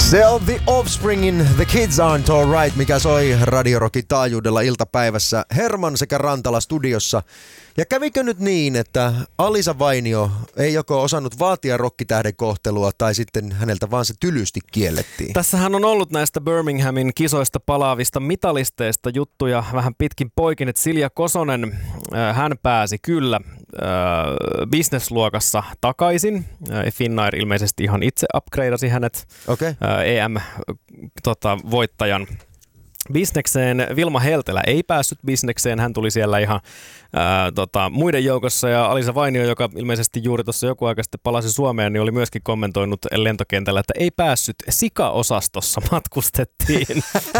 Se on The Offspringin The Kids Aren't Alright, mikä soi Radio Rockin taajuudella iltapäivässä Herman sekä Rantala studiossa. Ja kävikö nyt niin, että Alisa Vainio ei joko osannut vaatia rokkitähden kohtelua tai sitten häneltä vaan se tylysti kiellettiin? Tässähän on ollut näistä Birminghamin kisoista palaavista mitalisteista juttuja vähän pitkin poikin, että Silja Kosonen, hän pääsi kyllä business-luokassa takaisin. Finnair ilmeisesti ihan itse upgradeasi hänet EM-voittajan bisnekseen. Vilma Heltelä ei päässyt bisnekseen, hän tuli siellä ihan muiden joukossa, ja Alisa Vainio, joka ilmeisesti juuri tuossa joku aika sitten palasi Suomeen, niin oli myöskin kommentoinut lentokentällä, että ei päässyt, sika-osastossa matkustettiin.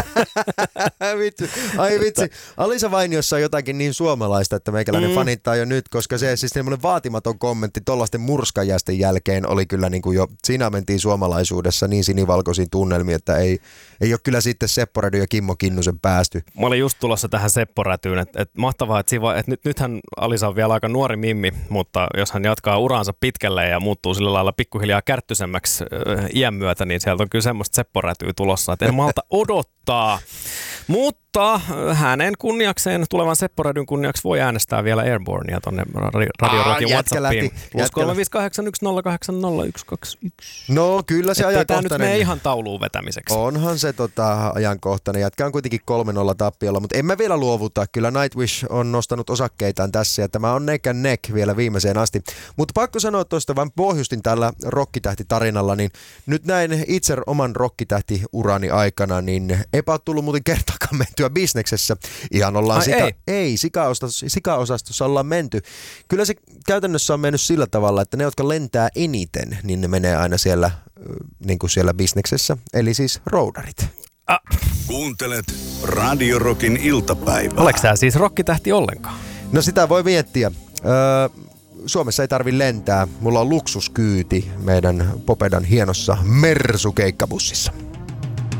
Ai vitsi, Alisa Vainiossa on jotakin niin suomalaista, että meikäläinen fanittaa jo nyt, koska se siis semmoinen vaatimaton kommentti tollaisten murskajäisten jälkeen oli kyllä niin kuin jo, siinä mentiin suomalaisuudessa niin sinivalkoisiin tunnelmiin, että ei ole kyllä sitten Seppo Rädy ja Kimmo Kinnusen päästy. Mä olin just tulossa tähän Seppo Rätyyn, että mahtavaa, että nythän Alisa on vielä aika nuori mimmi, mutta jos hän jatkaa uraansa pitkälle ja muuttuu sillä lailla pikkuhiljaa kärttysemmäksi iän myötä, niin sieltä on kyllä semmoista Seppo Rätyä tulossa, että en malta odottaa. Mutta hänen kunniakseen, tulevan Seppo Rädyn kunniaksi voi äänestää vielä Airbornea tonne Radio Rockin WhatsAppiin. Plus 358108021. No kyllä se ajankohtainen. Tämä nyt menee ihan tauluun vetämiseksi. Onhan se ajankohtainen. Jätkä on kuitenkin 3-0 tappiolla, mutta en mä vielä luovuta. Kyllä Nightwish on nostanut osakkeitaan tässä ja tämä on neck and neck vielä viimeiseen asti. Mutta pakko sanoa tuosta, vaan pohjustin tällä rokkitähtitarinalla, niin nyt näin itse oman rokkitähtiurani aikana, niin eipä ole tullut muuten kertaakaan mentyä bisneksessä. Ihan ollaan sika-osastossa ollaan menty. Kyllä se käytännössä on mennyt sillä tavalla, että ne, jotka lentää eniten, niin ne menee aina siellä, niin kuin siellä bisneksessä, eli siis roudarit. Kuuntelet Radio Rockin iltapäivää. Oletko sä siis rokkitähti ollenkaan? No sitä voi miettiä. Suomessa ei tarvi lentää. Mulla on luksuskyyti meidän Popedan hienossa Mersu-keikkabussissa.